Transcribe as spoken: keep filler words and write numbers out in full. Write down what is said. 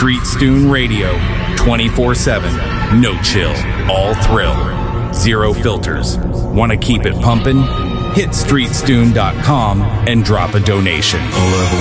Street Stoon Radio, twenty-four seven, no chill, all thrill, zero filters. Want to keep it pumping? Hit street stoon dot com and drop a donation. Level